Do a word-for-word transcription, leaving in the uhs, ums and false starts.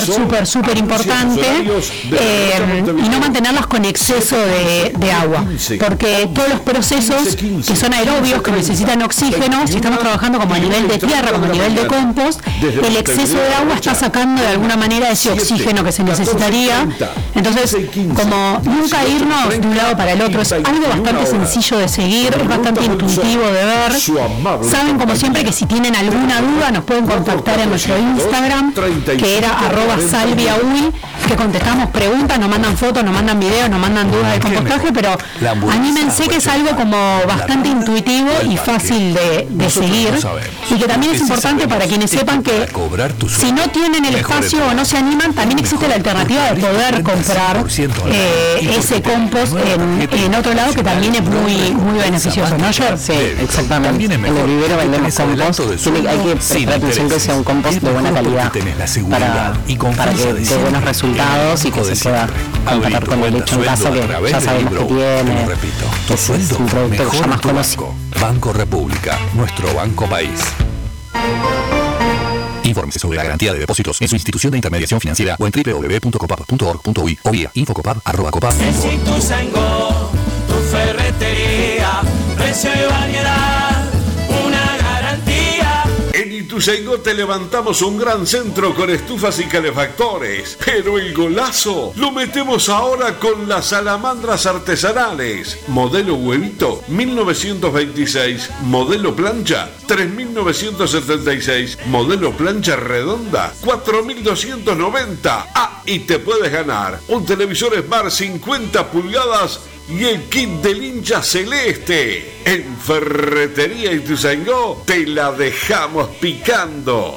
súper, súper importante, eh, y no mantenerlas con exceso de, de agua, porque todos los procesos que son aerobios, que necesitan oxígeno, si estamos trabajando como a nivel de tierra, como a nivel de compost, el exceso de agua está sacando de alguna manera ese oxígeno que se necesitaría. Entonces, como nunca irnos de un lado para el otro, es algo bastante sencillo de seguir, es bastante intuitivo de ver. Saben, como siempre, que si tienen alguna duda nos pueden contactar en nuestro Instagram, que era arroba salviaui, que contestamos preguntas, nos mandan fotos, nos mandan videos, nos mandan dudas de compostaje, pero anímense, que es algo como bastante intuitivo y fácil de, de seguir, y que también es importante para quienes sepan que si no tienen el espacio o no se animan, también existe la alternativa de poder comprar eh, ese compost en, en otro lado, que también es muy muy beneficioso, ¿no, Ger? Sí, exactamente. En el vivero vendemos compost. Tiene, hay que prestar atención que sea un compost de buena calidad para, para que dé buenos resultados y que se pueda comparar con el hecho en casa, que ya sabemos que tiene, que es un producto que ya más conocido. Banco República, nuestro banco país. Infórmese sobre la garantía de depósitos en su institución de intermediación financiera o en doble u doble u doble u punto copap punto org punto uy o vía infocopap arroba copap. En Ituzaingó, tu ferretería, precio y variedad, una garantía. En Ituzaingó te levantamos un gran centro con estufas y calefactores, pero el golazo lo metemos ahora con las salamandras artesanales. Modelo huevito mil novecientos veintiséis, modelo plancha tres mil novecientos setenta y seis, modelo plancha redonda cuatro mil doscientos noventa. Ah, y te puedes ganar un televisor Smart cincuenta pulgadas y el kit del hincha celeste. En Ferretería Ituzaingó te la dejamos picando.